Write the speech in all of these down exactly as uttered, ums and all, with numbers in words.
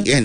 kecil kan.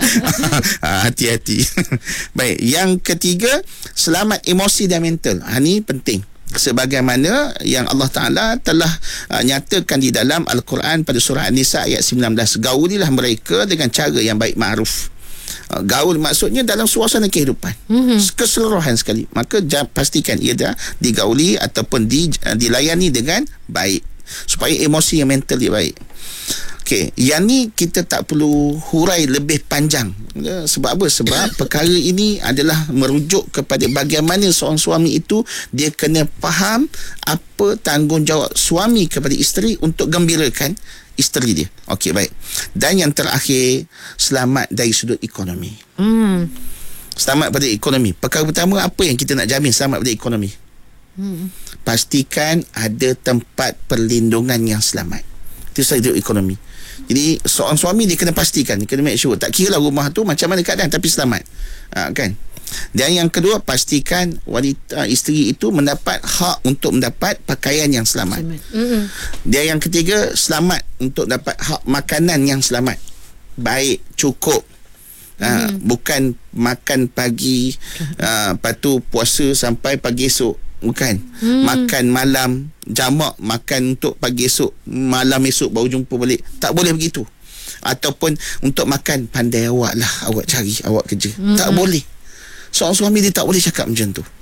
Hati-hati. Baik, yang ketiga, selamat emosi dan mental. Ha, ni penting. Sebagaimana yang Allah Ta'ala telah uh, nyatakan di dalam Al-Quran pada surah An-Nisa ayat sembilan belas, gaulilah mereka dengan cara yang baik ma'ruf. Uh, gaul maksudnya dalam suasana kehidupan, mm-hmm. keseluruhan sekali. Maka jam, pastikan ia dah digauli ataupun di, uh, dilayani dengan baik, supaya emosi yang mental dia baik. Okey, yang ni kita tak perlu hurai lebih panjang. Ya, sebab apa? Sebab perkara ini adalah merujuk kepada bagaimana seorang suami itu dia kena faham apa tanggungjawab suami kepada isteri untuk gembirakan isteri dia. Okey, baik. Dan yang terakhir, selamat dari sudut ekonomi. Hmm. Selamat pada ekonomi. Perkara pertama, apa yang kita nak jamin selamat pada ekonomi? Hmm. Pastikan ada tempat perlindungan yang selamat. Itu sudut ekonomi. Jadi seorang suami dia kena pastikan, dia kena make sure, tak kira lah rumah tu macam mana keadaan, tapi selamat, ha, kan. Dan yang kedua, pastikan wanita isteri itu mendapat hak untuk mendapat pakaian yang selamat. Mm-hmm. Dan yang ketiga, selamat untuk dapat hak makanan yang selamat, baik, cukup. Mm-hmm. Ha, bukan makan pagi, ha, lepas tu puasa sampai pagi esok. Bukan. Hmm. Makan malam, jamak makan untuk pagi esok, malam esok baru jumpa balik. Tak boleh begitu. Ataupun untuk makan, pandai awak lah, awak cari, awak kerja. Hmm. Tak boleh. Seorang suami dia tak boleh cakap macam tu.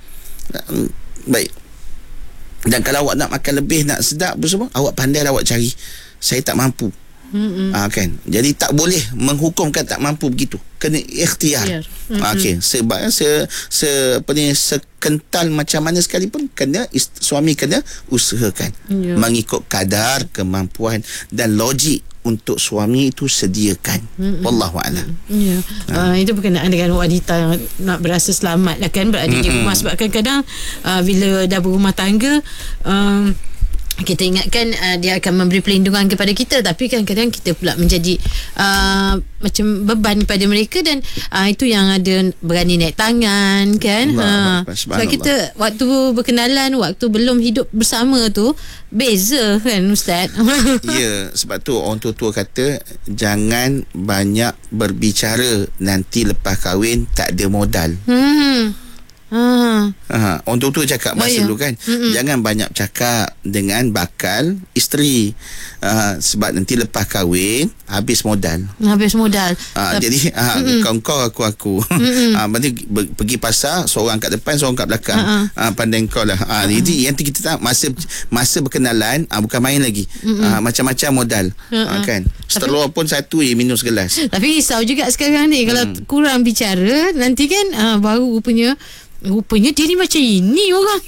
Baik. Dan kalau awak nak makan lebih, nak sedap apa semua, awak pandai lah awak cari. Saya tak mampu. Hmm. Ha, kan. Jadi tak boleh menghukumkan tak mampu begitu. Kena ikhtiar. Mm-hmm. Okey, sebab se, se apa ni sekental macam mana sekalipun, kena ist, suami kena usahakan, yeah. mengikut kadar kemampuan dan logik untuk suami itu sediakan. Mm-hmm. Wallahu a'lam. Ya. Ha. Uh, itu berkenaan dengan wanita yang nak berasa selamat lah kan berada mm-hmm. di rumah, sebab kadang-kadang uh, bila dah berumah tangga, um, kita ingatkan uh, dia akan memberi perlindungan kepada kita, tapi kadang-kadang kita pula menjadi uh, macam beban kepada mereka, dan uh, itu yang ada berani naik tangan kan. Allah, ha. Sebab kita waktu berkenalan, waktu belum hidup bersama tu beza kan Ustaz. Ya, sebab tu orang tua-tua kata jangan banyak berbicara, nanti lepas kahwin tak ada modal. Hmm. Ha. Ha, orang tua-tua cakap masa oh, ya. dulu kan, mm-mm. jangan banyak cakap dengan bakal isteri, uh, sebab nanti lepas kahwin habis modal. Habis modal. Ha, jadi ha, kau-kau aku-aku. Ha, nanti pergi pasar, seorang kat depan, seorang kat belakang. Ha, pandai kau lah. Ha, jadi yang kita tak masa masa berkenalan, ha, bukan main lagi. Ha, macam-macam modal. Ha, kan. Setelah pun satu je minum segelas. Tapi risau juga sekarang ni kalau hmm. kurang bicara, nanti kan uh, baru rupanya Rupanya dia ni macam ini orang.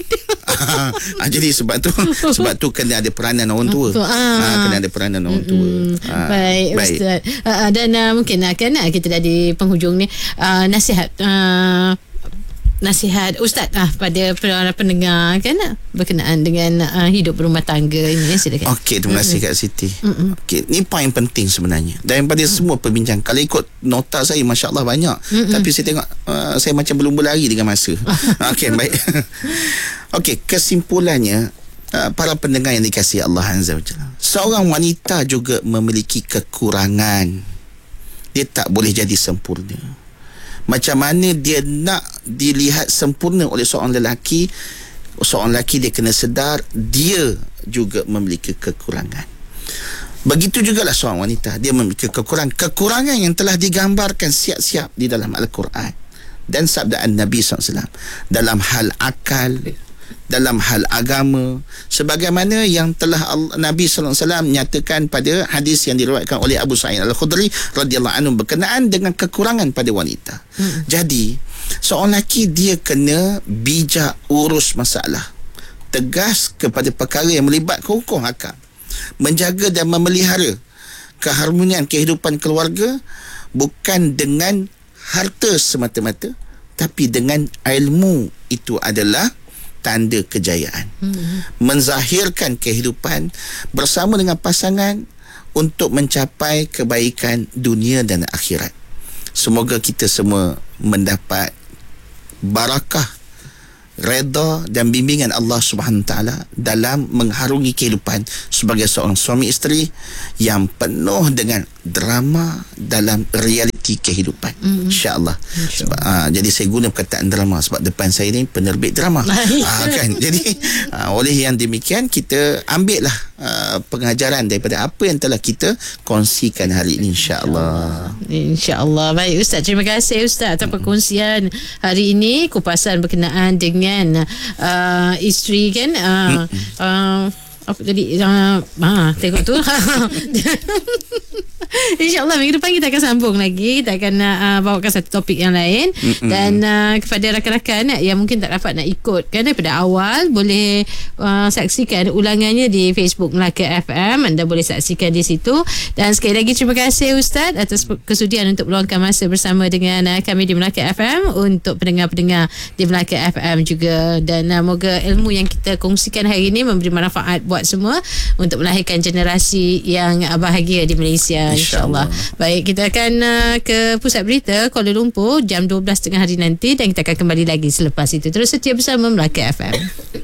ah, Jadi sebab tu Sebab tu kena ada peranan orang tua. ah. Ah, Kena ada peranan orang tua. mm-hmm. ah, Baik, baik Ustaz. uh, Dan uh, mungkin uh, kan uh, kita dah di penghujung ni, uh, Nasihat uh, Nasihat Ustaz ah, pada para pendengar kan berkenaan dengan uh, hidup berumah tangga ini, silakan. Okey, terima kasih Kak Siti. Okey, ni poin penting sebenarnya daripada mm-hmm. semua perbincangan. Kalau ikut nota saya, masya-Allah banyak. Mm-hmm. Tapi saya tengok uh, saya macam belum berlari dengan masa. Okey, baik. Okey, kesimpulannya, uh, para pendengar yang dikasihi Allah Azza wa Jalla, seorang wanita juga memiliki kekurangan. Dia tak boleh jadi sempurna. Macam mana dia nak dilihat sempurna oleh seorang lelaki, seorang lelaki dia kena sedar dia juga memiliki kekurangan. Begitu jugalah seorang wanita, dia memiliki kekurangan, kekurangan yang telah digambarkan siap-siap di dalam Al-Quran dan sabdaan Nabi sallallahu alaihi wasallam dalam hal akal, dalam hal agama, sebagaimana yang telah Allah, Nabi sallallahu alaihi wasallam nyatakan pada hadis yang diriwayatkan oleh Abu Sa'id Al-Khudri radhiyallahu anhu berkenaan dengan kekurangan pada wanita. Hmm. Jadi, seorang lelaki dia kena bijak urus masalah, tegas kepada perkara yang melibatkan hukum hakam, menjaga dan memelihara keharmonian kehidupan keluarga bukan dengan harta semata-mata, tapi dengan ilmu. Itu adalah tanda kejayaan. Hmm. Menzahirkan kehidupan bersama dengan pasangan untuk mencapai kebaikan dunia dan akhirat. Semoga kita semua mendapat barakah, redha dan bimbingan Allah Subhanahu taala dalam mengharungi kehidupan sebagai seorang suami isteri yang penuh dengan drama dalam realiti kehidupan. Mm-hmm. InsyaAllah. Insya sebab, uh, jadi saya guna perkataan drama sebab depan saya ni penerbit drama. uh, kan? Jadi uh, oleh yang demikian kita ambil lah uh, pengajaran daripada apa yang telah kita kongsikan hari ini, insyaAllah. InsyaAllah. Baik Ustaz, terima kasih Ustaz atas perkongsian hari ini, kupasan berkenaan dengan uh, isteri kan. uh, uh, apa tadi uh, ha, tengok tu. InsyaAllah minggu depan kita akan sambung lagi. Kita akan uh, bawakan satu topik yang lain. Mm-mm. Dan uh, kepada rakan-rakan yang mungkin tak dapat nak ikut kan daripada awal, boleh uh, saksikan ulangannya di Facebook Melaka F M. Anda boleh saksikan di situ. Dan sekali lagi terima kasih Ustaz atas kesudian untuk meluangkan masa bersama dengan uh, kami di Melaka F M, untuk pendengar-pendengar di Melaka F M juga. Dan uh, moga ilmu yang kita kongsikan hari ini memberi manfaat buat semua untuk melahirkan generasi yang uh, bahagia di Malaysia, insyaAllah. Baik, kita akan uh, ke pusat berita Kuala Lumpur jam dua belas tiga puluh hari nanti, dan kita akan kembali lagi selepas itu. Terus setia bersama Melaka F M.